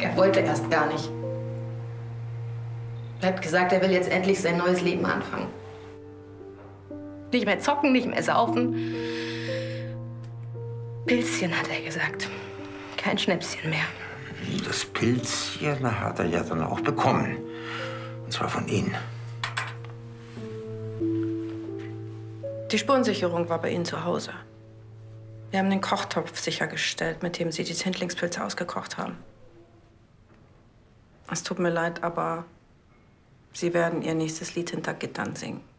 Er wollte erst gar nicht. Er hat gesagt, er will jetzt endlich sein neues Leben anfangen. Nicht mehr zocken, nicht mehr saufen. Pilzchen, hat er gesagt. Kein Schnäpschen mehr. Das Pilzchen hat er ja dann auch bekommen. Und zwar von Ihnen. Die Spurensicherung war bei Ihnen zu Hause. Wir haben den Kochtopf sichergestellt, mit dem Sie die Tindlingspilze ausgekocht haben. Es tut mir leid, aber Sie werden Ihr nächstes Lied hinter Gittern singen.